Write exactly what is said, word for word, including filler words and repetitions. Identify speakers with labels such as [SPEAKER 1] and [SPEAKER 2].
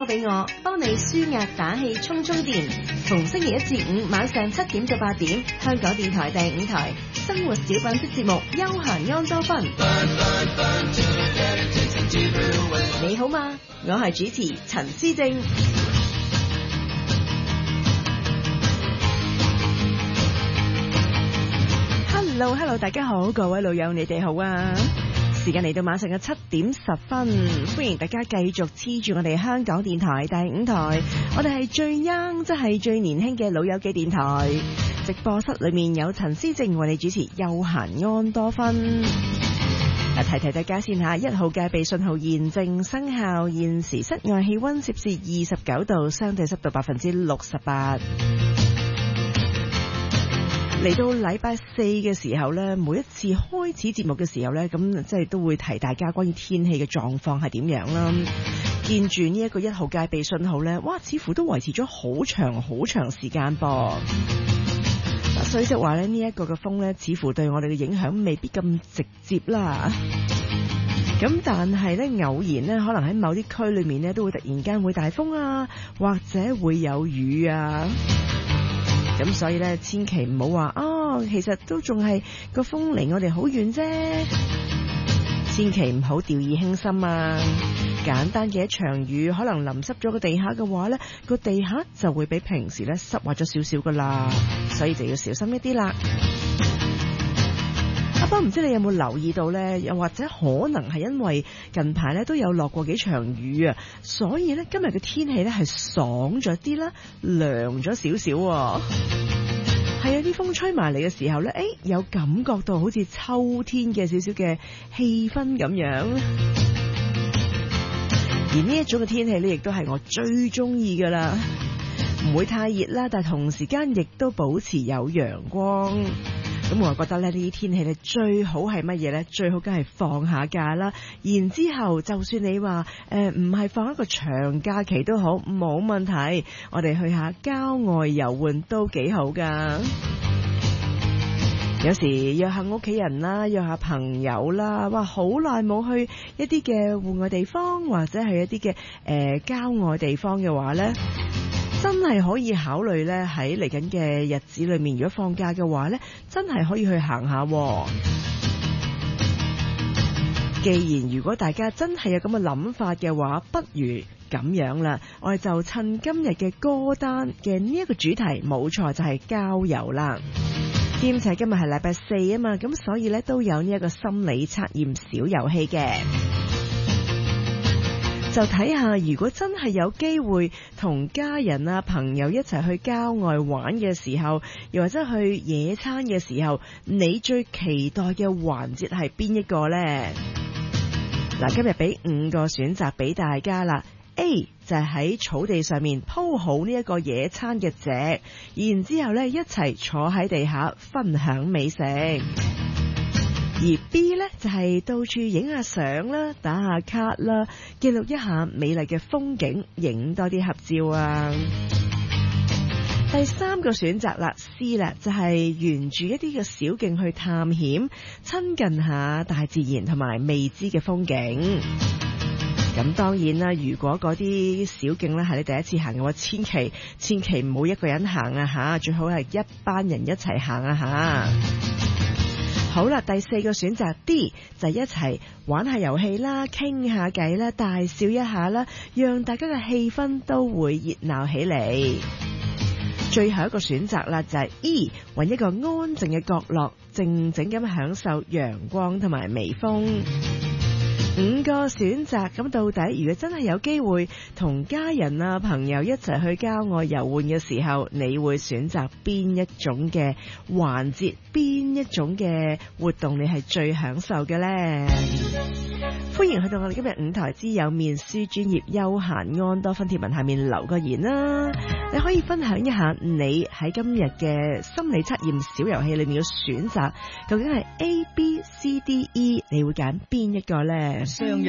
[SPEAKER 1] 俾我，幫你舒壓打氣充充電。逢星期一至五晚上七點到八點，香港電台第五台生活小品的節目《休閒安多芬》。你好嗎？我係主持陳思正。Hello Hello， 大家好，各位老友你哋好啊！時間嚟到晚上嘅七點十分，歡迎大家繼續黐住我哋香港電台第五台，我哋係最 young， 即係最年輕嘅老友嘅電台。直播室裏面有陳思正為你主持休閒安多芬。提提大家先下，一號戒備信號現正生效，現時室外氣溫攝氏二十九度，相對濕度百分之六十八。嚟到禮拜四嘅時候呢，每一次開始節目嘅時候呢，咁即係都會提大家關於天氣嘅狀況係點樣啦。見住呢一個一號戒備信號呢，哇，似乎都維持咗好長好長時間噃。所以即係話咧，呢一個嘅風咧，似乎對我哋嘅影響未必咁直接啦。咁但係咧，偶然咧，可能喺某啲區裏面咧，都會突然間會大風啊，或者會有雨啊。咁所以咧，千祈唔好話哦，其實都仲係個風離我哋好遠啫。千祈唔好掉以輕心啊！簡單嘅一場雨，可能淋濕咗個地下嘅話呢，個地下就會比平時咧濕滑咗少少噶啦，所以就要小心一啲啦。阿波唔知你有冇留意到呢？又或者可能係因為近排咧都有落過幾場雨啊，所以呢，今日嘅天氣咧係爽咗啲啦，涼咗少少。係啊，啲風吹埋嚟嘅時候呢，誒，有感覺到好似秋天嘅少少嘅氣氛咁樣。而呢一種嘅天氣呢，亦都係我最中意噶啦，唔會太熱啦，但係同時間亦都保持有陽光。咁我覺得咧，呢啲天氣咧最好係乜嘢呢？最好梗係放下假啦，然之後就算你話誒唔係放一個長假期都好，冇問題，我哋去下郊外遊玩都幾好噶。有時約下屋企人啦，約下朋友啦，哇，好耐冇去一啲嘅戶外地方，或者係一啲嘅誒郊外地方嘅話呢，真係可以考慮呢，喺嚟緊嘅日子裏面，如果放假嘅話呢，真係可以去行下。既然如果大家真係有咁嘅諗法嘅話，不如咁樣啦，我哋就趁今日嘅歌單嘅呢一個主題，冇錯就係郊遊啦。兼且今日係禮拜四啊嘛，咁所以呢都有呢一個心理測驗小遊戲嘅。就睇下，如果真係有機會同家人啊朋友一齊去郊外玩嘅時候，又或者去野餐嘅時候，你最期待嘅環節係邊一個呢？嗱，今日俾五個選擇俾大家啦。A 就係喺草地上面鋪好呢一個野餐嘅席，然之後呢一齊坐喺地下分享美食。而 B 呢，就係到處影下相啦，打下卡啦，記錄一下美麗嘅風景，影多啲合照啊。第三個選擇啦 C 啦，就係沿住一啲嘅小徑去探險，親近下大自然同埋未知嘅風景。咁當然啦，如果嗰啲小徑咧係你第一次行嘅話，千祈千祈唔好一個人行啊吓，最好係一班人一齊行啊吓。好啦，第四個選擇 D 就係一齊玩下遊戲啦，傾下偈啦，大笑一下啦，讓大家嘅氣氛都會熱鬧起嚟。最後一個選擇啦就係 E， 搵一個安靜嘅角落，靜靜咁享受陽光同埋微風。五個選擇，咁到底如果真係有機會同家人啊朋友一齊去郊外遊玩嘅時候，你會選擇邊一種嘅環節，邊一種嘅活動你係最享受嘅呢？歡迎去到我哋今日五台之友面書專頁休閒安多芬貼文下面留個言啦，你可以分享一下你喺今日嘅心理測驗小遊戲裏面嘅選擇，究竟係 A、B、C、D、E， 你會揀邊一個呢？
[SPEAKER 2] 相約